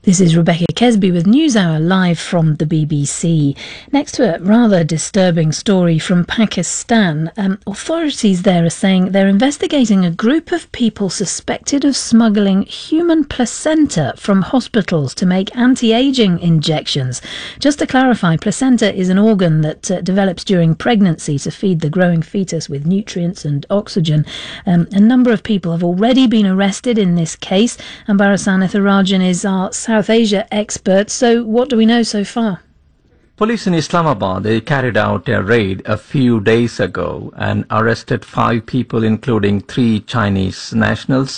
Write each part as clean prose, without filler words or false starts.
This is Rebecca Kesby with NewsHour live from the BBC. Next to a rather disturbing story from Pakistan, authorities there are saying they're investigating a group of people suspected of smuggling human placenta from hospitals to make anti-aging injections. Just to clarify, placenta is an organ that develops during pregnancy to feed the growing fetus with nutrients and oxygen. A number of people have already been arrested in this case, and Barasan Ethirajan is our South Asia expert. So what do we know so far? Police in Islamabad, they carried out a raid a few days ago and arrested 5 people, including 3 Chinese nationals,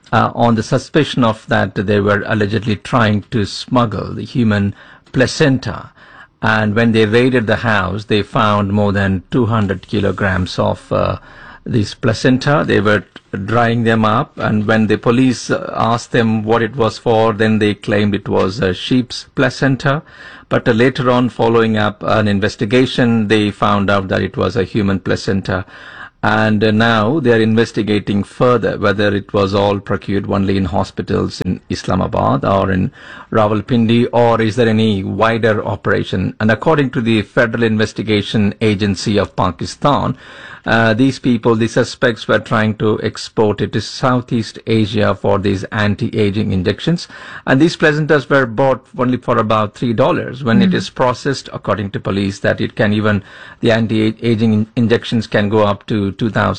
on the suspicion of that they were allegedly trying to smuggle the human placenta. And when they raided the house, they found more than 200 kilograms of this placenta. They were drying them up, and when the police asked them what it was for, then they claimed it was a sheep's placenta. But later on, following up an investigation, they found out that it was a human placenta. And now they are investigating further whether it was all procured only in hospitals in Islamabad or in Rawalpindi, or is there any wider operation. And according to the Federal Investigation Agency of Pakistan, these people, the suspects, were trying to export it to Southeast Asia for these anti-aging injections. And these placentas were bought only for about $3. When it is processed, according to police, that it can even, the anti-aging injections can go up to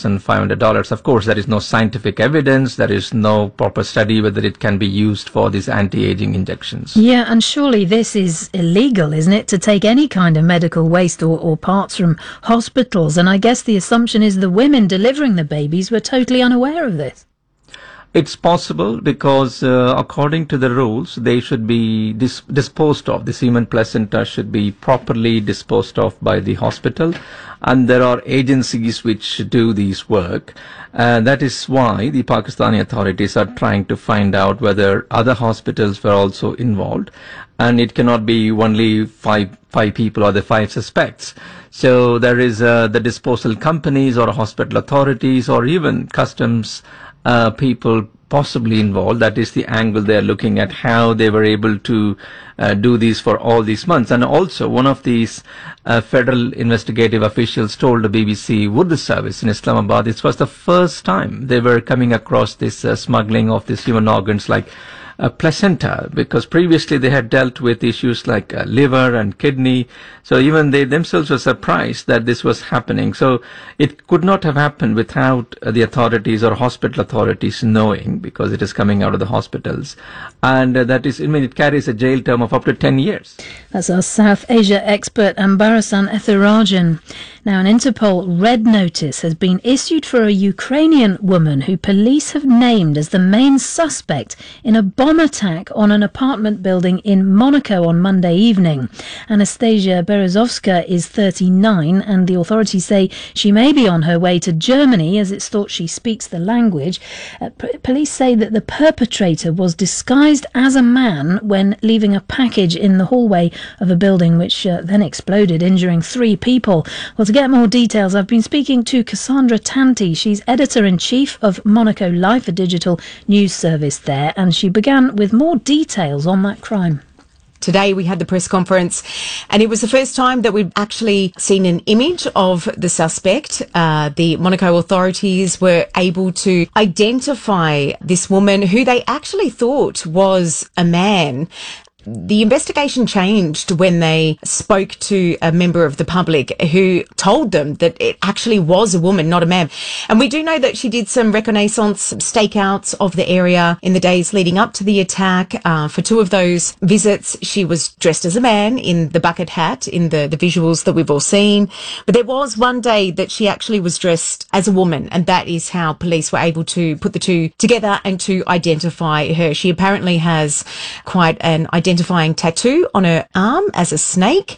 $2,500. Of course, there is no scientific evidence. There is no proper study whether it can be used for these anti-aging injections. Yeah, and surely this is illegal, isn't it, to take any kind of medical waste or parts from hospitals? And I guess the assumption is the women delivering the babies were totally unaware of this. It's possible because according to the rules, they should be disposed of. The human placenta should be properly disposed of by the hospital, and there are agencies which do this work. That is why the Pakistani authorities are trying to find out whether other hospitals were also involved, and it cannot be only five people or the 5 suspects. So there is the disposal companies or hospital authorities or even customs people possibly involved. That is the angle they are looking at, how they were able to do these for all these months. And also one of these federal investigative officials told the BBC Urdu service in Islamabad this was the first time they were coming across this smuggling of these human organs like placenta, because previously they had dealt with issues like liver and kidney. So even they themselves were surprised that this was happening. So it could not have happened without the authorities or hospital authorities knowing, because it is coming out of the hospitals. And that is, I mean, it carries a jail term of up to 10 years. That's our South Asia expert, Barasan Ethirajan. Now, an Interpol red notice has been issued for a Ukrainian woman who police have named as the main suspect in a bomb attack on an apartment building in Monaco on Monday evening. Anastasia Berezovska is 39, and the authorities say she may be on her way to Germany, as it's thought she speaks the language. Police say that the perpetrator was disguised as a man when leaving a package in the hallway of a building, which then exploded, injuring 3 people. Well, to get more details, I've been speaking to Cassandra Tanti. She's editor-in-chief of Monaco Life, a digital news service there, and she began with more details on that crime. Today we had the press conference, and it was the first time that we've actually seen an image of the suspect. The Monaco authorities were able to identify this woman who they actually thought was a man. The investigation changed when they spoke to a member of the public who told them that it actually was a woman, not a man. And we do know that she did some reconnaissance stakeouts of the area in the days leading up to the attack. For 2 of those visits, she was dressed as a man in the bucket hat in the visuals that we've all seen. But there was one day that she actually was dressed as a woman, and that is how police were able to put the 2 together and to identify her. She apparently has quite an identifying tattoo on her arm as a snake,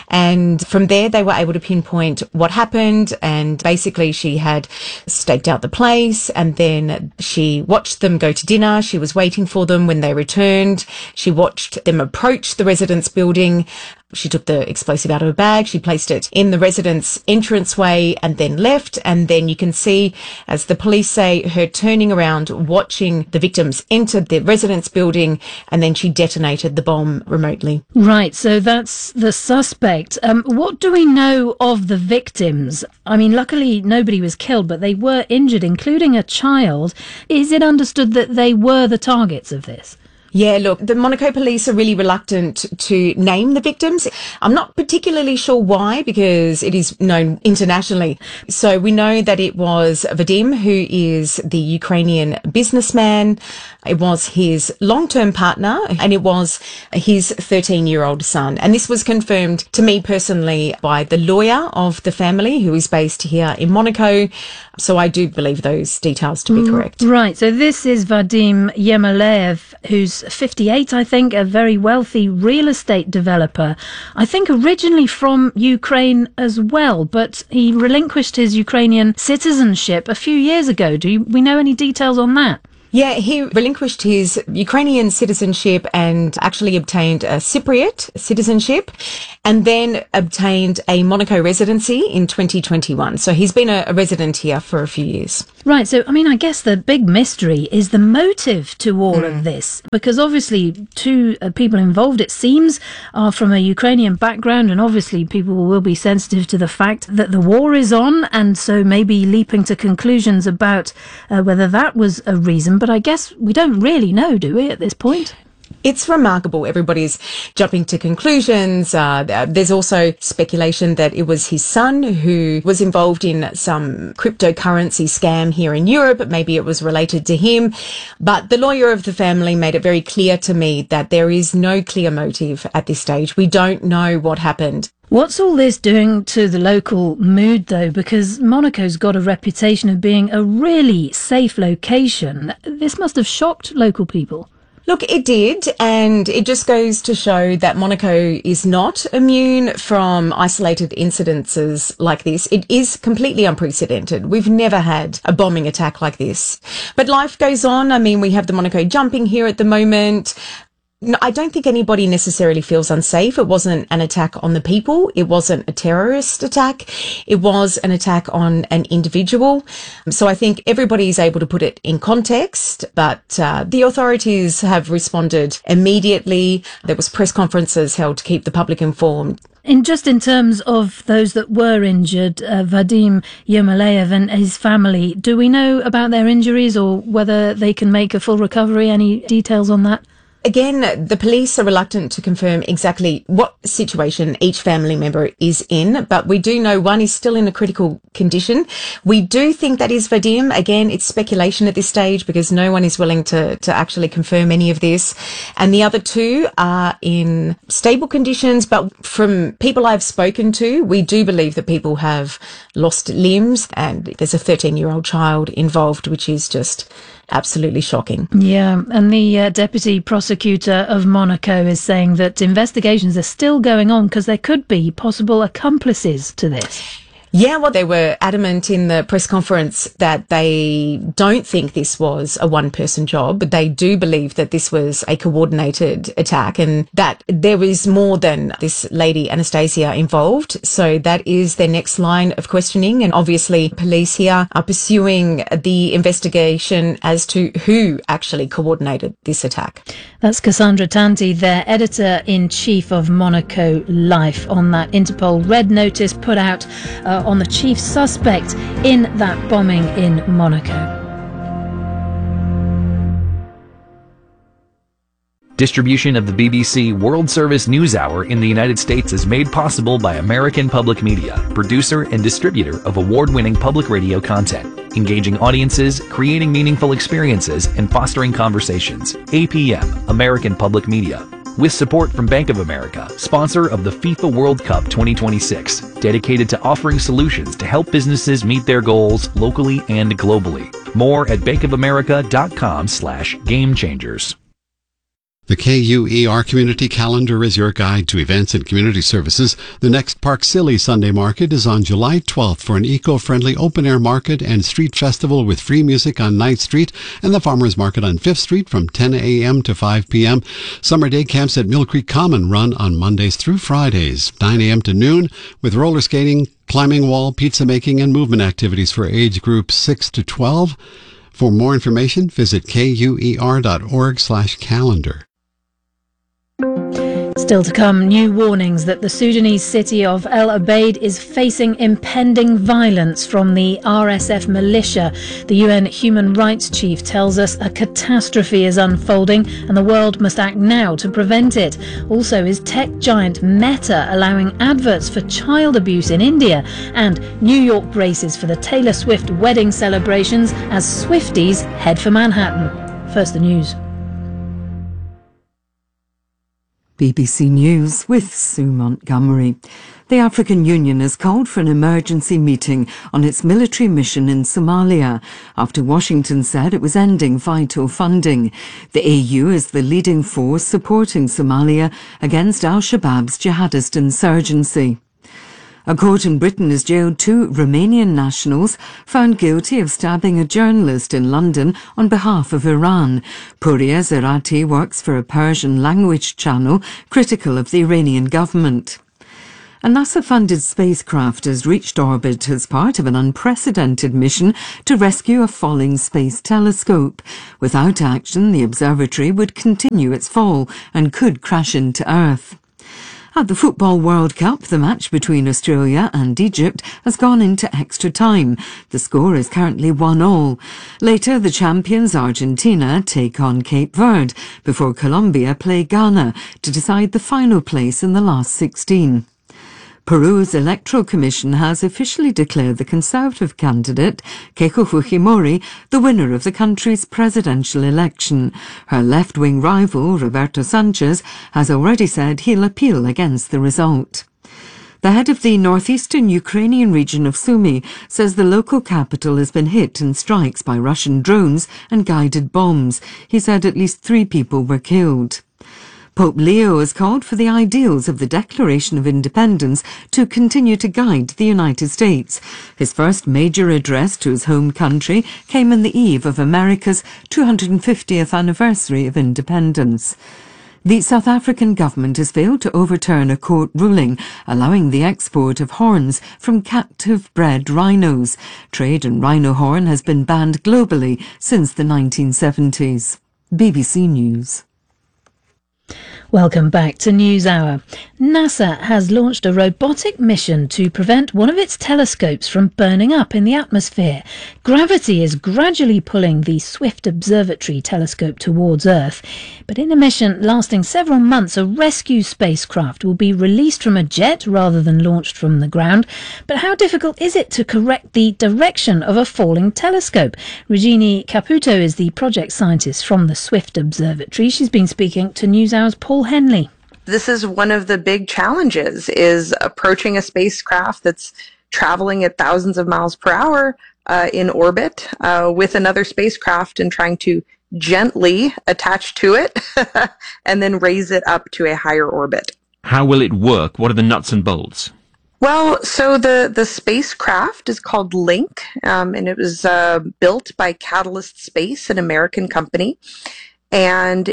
and from there they were able to pinpoint what happened. And basically she had staked out the place, and then she watched them go to dinner. She was waiting for them when they returned. She watched them approach the residence building. She took the explosive out of a bag. She placed it in the residence entranceway and then left. And then you can see, as the police say, her turning around, watching the victims enter the residence building, and then she detonated the bomb remotely. Right, so that's the suspect. What do we know of the victims? I mean, luckily nobody was killed, but they were injured, including a child. Is it understood that they were the targets of this? Yeah, look, the Monaco police are really reluctant to name the victims. I'm not particularly sure why, because it is known internationally. So we know that it was Vadim, who is the Ukrainian businessman. It was his long-term partner, and it was his 13-year-old son. And this was confirmed to me personally by the lawyer of the family, who is based here in Monaco. So I do believe those details to be correct. Right, so this is Vadim Yermolaev, who's 58, I think, a very wealthy real estate developer. I think originally from Ukraine as well, but he relinquished his Ukrainian citizenship a few years ago. Do we know any details on that? Yeah, he relinquished his Ukrainian citizenship and actually obtained a Cypriot citizenship, and then obtained a Monaco residency in 2021. So he's been a resident here for a few years. Right, so I mean, I guess the big mystery is the motive to all of this, because obviously two people involved, it seems, are from a Ukrainian background, and obviously people will be sensitive to the fact that the war is on, and so maybe leaping to conclusions about whether that was a reason. But I guess we don't really know, do we, at this point? It's remarkable. Everybody's jumping to conclusions. There's also speculation that it was his son who was involved in some cryptocurrency scam here in Europe. Maybe it was related to him. But the lawyer of the family made it very clear to me that there is no clear motive at this stage. We don't know what happened. What's all this doing to the local mood, though? Because Monaco's got a reputation of being a really safe location. This must have shocked local people. Look, it did, and it just goes to show that Monaco is not immune from isolated incidences like this. It is completely unprecedented. We've never had a bombing attack like this. But life goes on. I mean, we have the Monaco jumping here at the moment. No, I don't think anybody necessarily feels unsafe. It wasn't an attack on the people. It wasn't a terrorist attack. It was an attack on an individual. So I think everybody is able to put it in context, but the authorities have responded immediately. There was press conferences held to keep the public informed. In terms of those that were injured, Vadim Yermolaev and his family, do we know about their injuries or whether they can make a full recovery? Any details on that? Again, the police are reluctant to confirm exactly what situation each family member is in, but we do know one is still in a critical condition. We do think that is Vadim. Again, it's speculation at this stage because no one is willing to actually confirm any of this. And the other two are in stable conditions, but from people I've spoken to, we do believe that people have lost limbs, and there's a 13-year-old child involved, which is just absolutely shocking. Yeah, and the deputy prosecutor of Monaco is saying that investigations are still going on because there could be possible accomplices to this. Yeah, well, they were adamant in the press conference that they don't think this was a one-person job, but they do believe that this was a coordinated attack and that there is more than this lady Anastasia involved. So that is their next line of questioning. And obviously, police here are pursuing the investigation as to who actually coordinated this attack. That's Cassandra Tanti, their editor-in-chief of Monaco Life, on that Interpol red notice put out on the chief suspect in that bombing in Monaco. Distribution of the BBC World Service News Hour in the United States is made possible by American Public Media, producer and distributor of award-winning public radio content, engaging audiences, creating meaningful experiences, and fostering conversations. APM, American Public Media. With support from Bank of America, sponsor of the FIFA World Cup 2026, dedicated to offering solutions to help businesses meet their goals locally and globally. More at bankofamerica.com/gamechangers. The KUER Community Calendar is your guide to events and community services. The next Park Silly Sunday Market is on July 12th for an eco-friendly open-air market and street festival with free music on 9th Street and the Farmers Market on 5th Street from 10 a.m. to 5 p.m. Summer day camps at Mill Creek Common run on Mondays through Fridays, 9 a.m. to noon, with roller skating, climbing wall, pizza making, and movement activities for age groups 6 to 12. For more information, visit kuer.org/calendar. Still to come, new warnings that the Sudanese city of El Obeid is facing impending violence from the RSF militia. The UN human rights chief tells us a catastrophe is unfolding and the world must act now to prevent it. Also, is tech giant Meta allowing adverts for child abuse in India? And New York braces for the Taylor Swift wedding celebrations as Swifties head for Manhattan. First, the news. BBC News with Sue Montgomery. The African Union has called for an emergency meeting on its military mission in Somalia after Washington said it was ending vital funding. The AU is the leading force supporting Somalia against al-Shabaab's jihadist insurgency. A court in Britain has jailed 2 Romanian nationals found guilty of stabbing a journalist in London on behalf of Iran. Puria Zerati works for a Persian language channel critical of the Iranian government. A NASA-funded spacecraft has reached orbit as part of an unprecedented mission to rescue a falling space telescope. Without action, the observatory would continue its fall and could crash into Earth. At the Football World Cup, the match between Australia and Egypt has gone into extra time. The score is currently 1-1. Later, the champions Argentina take on Cape Verde before Colombia play Ghana to decide the final place in the last 16. Peru's Electoral Commission has officially declared the Conservative candidate, Keiko Fujimori, the winner of the country's presidential election. Her left-wing rival, Roberto Sanchez, has already said he'll appeal against the result. The head of the northeastern Ukrainian region of Sumy says the local capital has been hit in strikes by Russian drones and guided bombs. He said at least 3 people were killed. Pope Leo has called for the ideals of the Declaration of Independence to continue to guide the United States. His first major address to his home country came on the eve of America's 250th anniversary of independence. The South African government has failed to overturn a court ruling allowing the export of horns from captive-bred rhinos. Trade in rhino horn has been banned globally since the 1970s. BBC News. Welcome back to NewsHour. NASA has launched a robotic mission to prevent one of its telescopes from burning up in the atmosphere. Gravity is gradually pulling the Swift Observatory telescope towards Earth. But in a mission lasting several months, a rescue spacecraft will be released from a jet rather than launched from the ground. But how difficult is it to correct the direction of a falling telescope? Regini Caputo is the project scientist from the Swift Observatory. She's been speaking to NewsHour's Paul Henley. This is one of the big challenges, is approaching a spacecraft that's traveling at thousands of miles per hour in orbit with another spacecraft and trying to gently attach to it and then raise it up to a higher orbit. How will it work? What are the nuts and bolts? Well, so the spacecraft is called Link, and it was built by Catalyst Space, an American company. And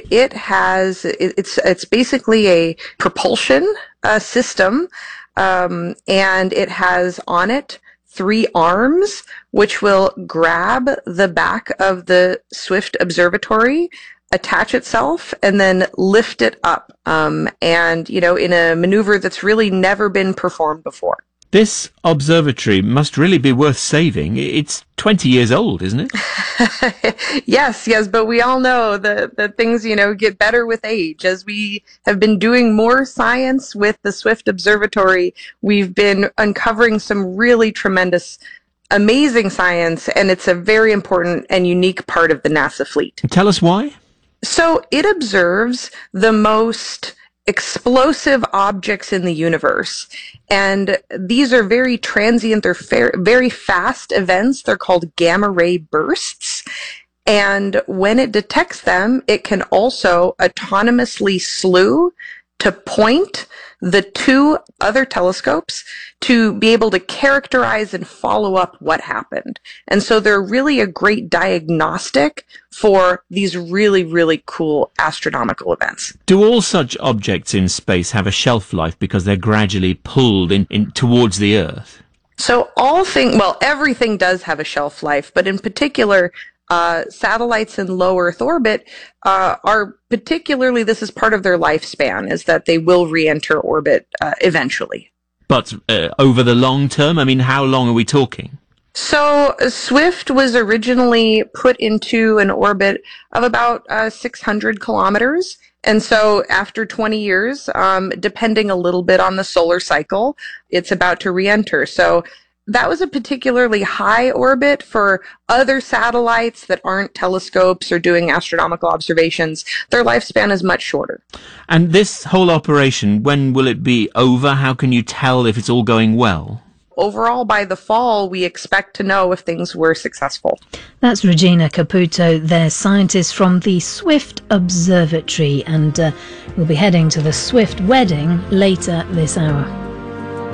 it's basically a propulsion system, and it has on it 3 arms, which will grab the back of the Swift Observatory, attach itself, and then lift it up, and, in a maneuver that's really never been performed before. This observatory must really be worth saving. It's 20 years old, isn't it? Yes, but we all know that things, get better with age. As we have been doing more science with the Swift Observatory, we've been uncovering some really tremendous, amazing science, and it's a very important and unique part of the NASA fleet. Tell us why. So it observes the most explosive objects in the universe, and these are very transient, they're very fast events. They're called gamma ray bursts, And when it detects them, it can also autonomously slew to point the two other telescopes to be able to characterize and follow up what happened. And so they're really a great diagnostic for these really, really cool astronomical events. Do all such objects in space have a shelf life because they're gradually pulled in towards the Earth? So everything does have a shelf life, but in particular, satellites in low Earth orbit are particularly, this is part of their lifespan, is that they will re-enter orbit eventually. But over the long term, I mean, how long are we talking? So Swift was originally put into an orbit of about 600 kilometers. And so after 20 years, depending a little bit on the solar cycle, it's about to re-enter. So that was a particularly high orbit. For other satellites that aren't telescopes or doing astronomical observations, their lifespan is much shorter. And this whole operation, when will it be over? How can you tell if it's all going well? Overall, by the fall, we expect to know if things were successful. That's Regina Caputo, their scientist from the Swift Observatory, and we'll be heading to the Swift wedding later this hour.